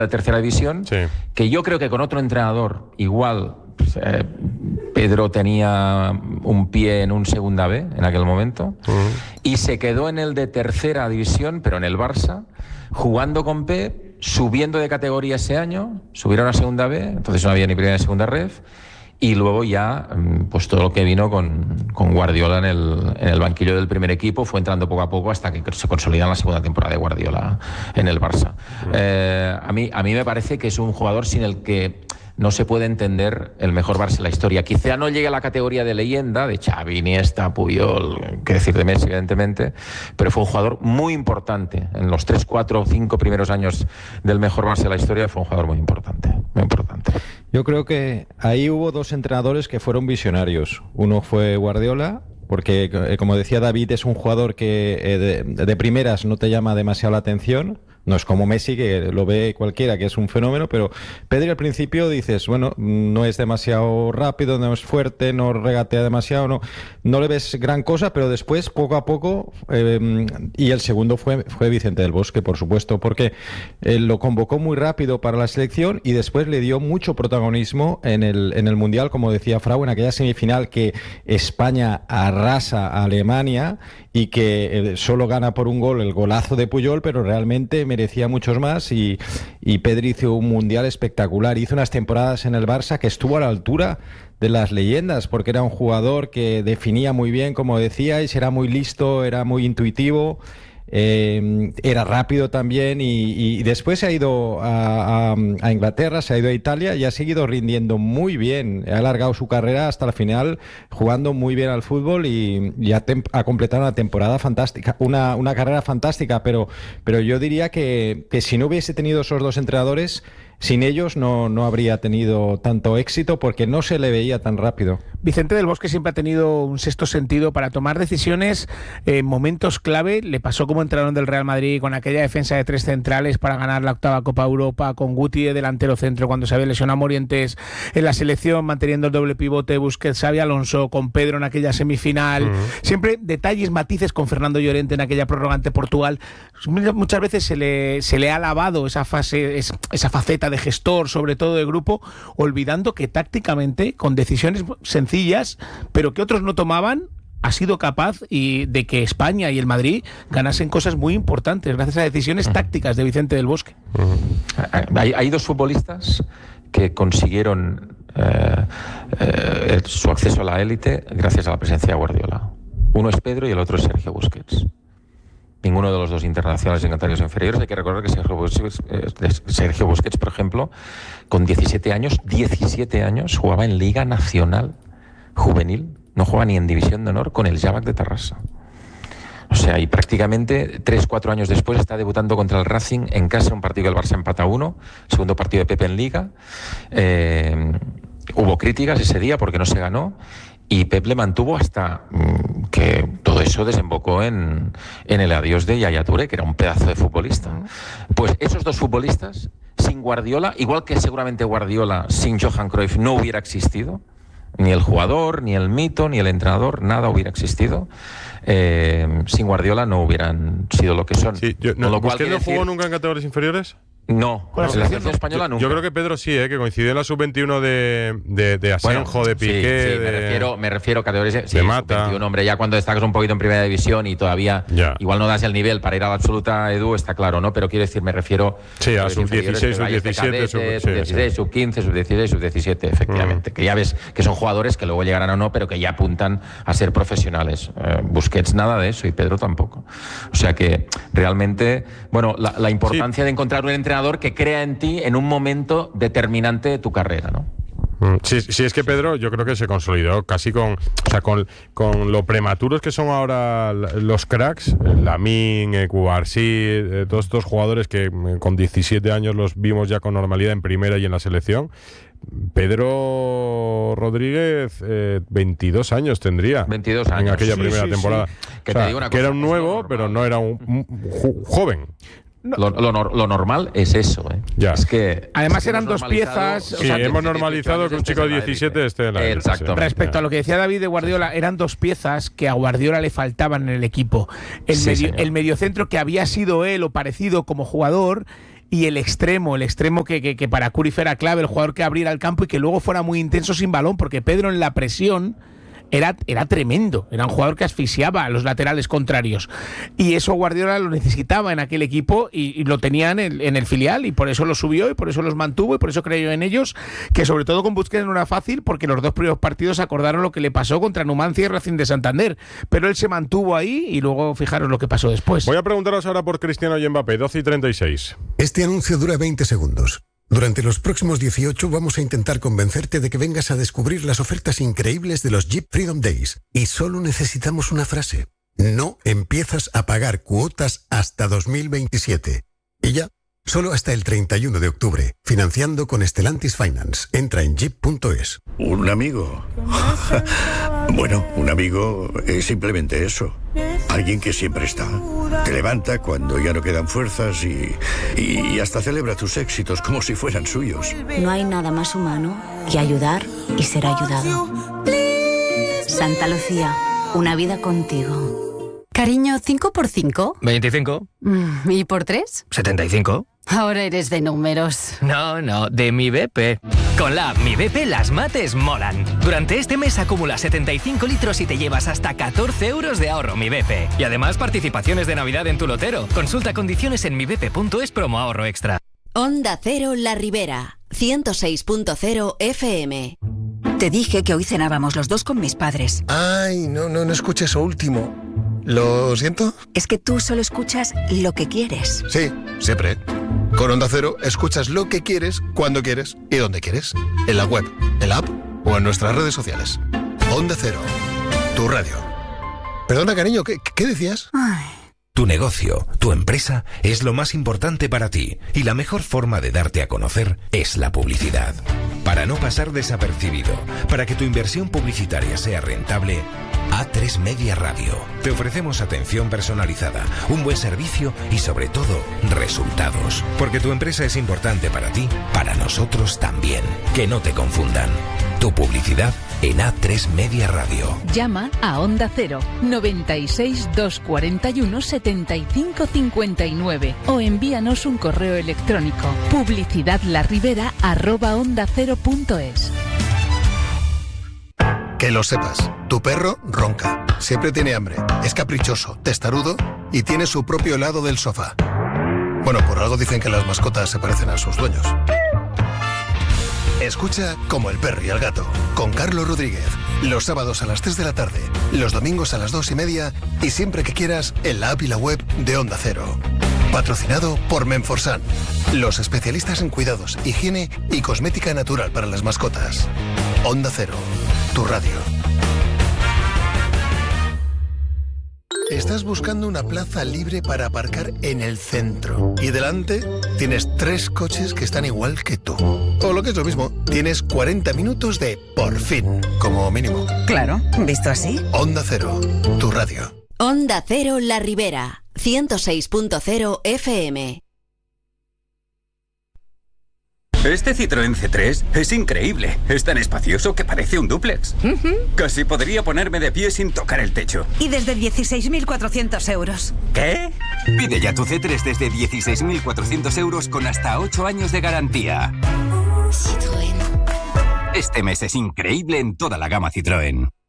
la tercera división, sí, que yo creo que con otro entrenador igual Pedro tenía un pie en un segunda B en aquel momento, y se quedó en el de tercera división, pero en el Barça, jugando con Pep, subiendo de categoría ese año, subieron a segunda B, entonces no había ni primera ni segunda ref, y luego ya pues todo lo que vino con Guardiola en el banquillo del primer equipo fue entrando poco a poco hasta que se consolida en la segunda temporada de Guardiola en el Barça. A mí me parece que es un jugador sin el que no se puede entender el mejor Barça de la historia. Quizá no llegue a la categoría de leyenda, de Xavi, Iniesta, Puyol, qué decir de Messi, evidentemente, pero fue un jugador muy importante. En los 3, 4, 5 primeros años del mejor Barça de la historia fue un jugador muy importante, muy importante. Yo creo que ahí hubo dos entrenadores que fueron visionarios. Uno fue Guardiola, porque, como decía David, es un jugador que de primeras no te llama demasiado la atención. No es como Messi, que lo ve cualquiera, que es un fenómeno, pero Pedri al principio dices, bueno, no es demasiado rápido, no es fuerte, no regatea demasiado, no le ves gran cosa, pero después, poco a poco, y el segundo fue Vicente del Bosque, por supuesto, porque lo convocó muy rápido para la selección y después le dio mucho protagonismo en el Mundial, como decía Frau, en aquella semifinal que España arrasa a Alemania y que solo gana por un gol, el golazo de Puyol, pero realmente merecía muchos más, y Pedri hizo un Mundial espectacular, hizo unas temporadas en el Barça que estuvo a la altura de las leyendas, porque era un jugador que definía muy bien, como decíais, era muy listo, era muy intuitivo, era rápido también, y después se ha ido a Inglaterra, se ha ido a Italia y ha seguido rindiendo muy bien, ha alargado su carrera hasta el final jugando muy bien al fútbol y ha completado una temporada fantástica, una carrera fantástica, pero yo diría que si no hubiese tenido esos dos entrenadores, sin ellos no habría tenido tanto éxito, porque no se le veía tan rápido. Vicente del Bosque siempre ha tenido un sexto sentido para tomar decisiones en momentos clave. Le pasó como entrenador del Real Madrid con aquella defensa de 3 centrales para ganar la 8ª Copa Europa, con Guti de delantero centro cuando se había lesionado Morientes, en la selección manteniendo el doble pivote Busquets, Xavi Alonso, con Pedro en aquella semifinal. Siempre detalles, matices con Fernando Llorente en aquella prórroga ante Portugal. Muchas veces se le ha alabado esa faceta de gestor, sobre todo de grupo, olvidando que tácticamente, con decisiones sencillas, pero que otros no tomaban, ha sido capaz de que España y el Madrid ganasen cosas muy importantes gracias a decisiones tácticas de Vicente del Bosque. Hay dos futbolistas que consiguieron su acceso a la élite gracias a la presencia de Guardiola. Uno es Pedro y el otro es Sergio Busquets. Ninguno de los dos internacionales en categorías inferiores. Hay que recordar que Sergio Busquets, por ejemplo, con 17 años, jugaba en Liga Nacional Juvenil, no jugaba ni en División de Honor con el Javac de Tarrasa. O sea, y prácticamente 3-4 años después está debutando contra el Racing en casa, un partido que el Barça empata 1, segundo partido de Pepe en Liga. Hubo críticas ese día porque no se ganó, y Pep le mantuvo hasta que todo eso desembocó en el adiós de Yaya Touré, que era un pedazo de futbolista. Pues esos dos futbolistas, sin Guardiola, igual que seguramente Guardiola sin Johan Cruyff no hubiera existido, ni el jugador, ni el mito, ni el entrenador, nada hubiera existido. Sin Guardiola no hubieran sido lo que son. Sí, ¿Busquets no jugó nunca en categorías inferiores? No, con la selección española nunca. Yo creo que Pedro sí, que coincidió en la sub-21 de Asenjo, bueno, de Piqué, sí, me refiero a categorías de Mata. Sub-21, hombre, ya cuando destacas un poquito en primera división y todavía igual no das el nivel para ir a la absoluta, Edu, está claro, ¿no? Pero quiero decir, me refiero a sub-16, sub-17, sub-16, sub-15, sub-16, sub-17, efectivamente, que ya ves que son jugadores que luego llegarán o no, pero que ya apuntan a ser profesionales. Busquets nada de eso y Pedro tampoco. O sea que realmente, bueno, la importancia de encontrar un entrenador que crea en ti en un momento determinante de tu carrera, ¿no? Sí, es que Pedro yo creo que se consolidó casi con lo prematuros que son ahora los cracks, Lamine, Cubarsí, todos estos jugadores que con 17 años los vimos ya con normalidad en primera y en la selección. Pedro Rodríguez 22 años tendría 22 años en aquella primera temporada. Que, te digo una cosa, que era un nuevo, pero no era un joven. Lo normal es eso, ¿eh? Ya. Es que además eran dos piezas. Sí, hemos normalizado que un chico de 17 esté en la élite. Exacto. Respecto a lo que decía David de Guardiola, eran dos piezas que a Guardiola le faltaban en el equipo. El mediocentro que había sido él o parecido como jugador, y el extremo que para Cruyff era clave, el jugador que abriera el campo y que luego fuera muy intenso sin balón, porque Pedro en la presión era tremendo, era un jugador que asfixiaba a los laterales contrarios, y eso Guardiola lo necesitaba en aquel equipo y lo tenían en el filial, y por eso lo subió y por eso los mantuvo y por eso creyó en ellos, que sobre todo con Busquets no era fácil, porque los 2 primeros partidos acordaron lo que le pasó contra Numancia y Racing de Santander, pero él se mantuvo ahí y luego fijaros lo que pasó después. Voy a preguntaros ahora por Cristiano y Mbappé, 12:36. Este anuncio dura 20 segundos. Durante los próximos 18 vamos a intentar convencerte de que vengas a descubrir las ofertas increíbles de los Jeep Freedom Days. Y solo necesitamos una frase. No empiezas a pagar cuotas hasta 2027. Y ya, solo hasta el 31 de octubre. Financiando con Stellantis Finance. Entra en jeep.es. ¿Un amigo? Bueno, un amigo es simplemente eso. Alguien que siempre está. Te levanta cuando ya no quedan fuerzas y hasta celebra tus éxitos como si fueran suyos. No hay nada más humano que ayudar y ser ayudado. Santa Lucía, una vida contigo. Cariño, ¿5 por 5? 25. ¿Y por 3? 75. Ahora eres de números. No, de mi BP. Con la app Mi BP las mates molan. Durante este mes acumula 75 litros y te llevas hasta 14 euros de ahorro Mi BP. Y además participaciones de Navidad en tu lotero. Consulta condiciones en mibp.es promo ahorro extra. Onda Cero La Ribera, 106.0 FM. Te dije que hoy cenábamos los dos con mis padres. Ay, no escuché eso último. ¿Lo siento? Es que tú solo escuchas lo que quieres. Sí, siempre. Con Onda Cero escuchas lo que quieres, cuando quieres y donde quieres. En la web, en la app o en nuestras redes sociales. Onda Cero, tu radio. Perdona, cariño, ¿qué decías? Ay. Tu negocio, tu empresa, es lo más importante para ti y la mejor forma de darte a conocer es la publicidad. Para no pasar desapercibido, para que tu inversión publicitaria sea rentable, A3 Media Radio. Te ofrecemos atención personalizada, un buen servicio y sobre todo, resultados. Porque tu empresa es importante para ti, para nosotros también. Que no te confundan. Tu publicidad en A3 Media Radio. Llama a Onda Cero 96 241 75 59 o envíanos un correo electrónico publicidadlaribera@ondacero.es. Que lo sepas, tu perro ronca, siempre tiene hambre, es caprichoso, testarudo y tiene su propio lado del sofá. Bueno, por algo dicen que las mascotas se parecen a sus dueños. Escucha Como el perro y el gato, con Carlos Rodríguez, los sábados a las 3 de la tarde, los domingos a las 2:30 y siempre que quieras en la app y la web de Onda Cero. Patrocinado por Menforsan, los especialistas en cuidados, higiene y cosmética natural para las mascotas. Onda Cero, tu radio. Estás buscando una plaza libre para aparcar en el centro y delante tienes 3 coches que están igual que tú. O lo que es lo mismo, tienes 40 minutos de por fin, como mínimo. Claro, ¿visto así? Onda Cero, tu radio. Onda Cero La Ribera, 106.0 FM. Este Citroën C3 es increíble. Es tan espacioso que parece un dúplex. Casi podría ponerme de pie sin tocar el techo. Y desde 16.400 euros. ¿Qué? Pide ya tu C3 desde 16.400 euros con hasta 8 años de garantía. Citroën. Este mes es increíble en toda la gama Citroën.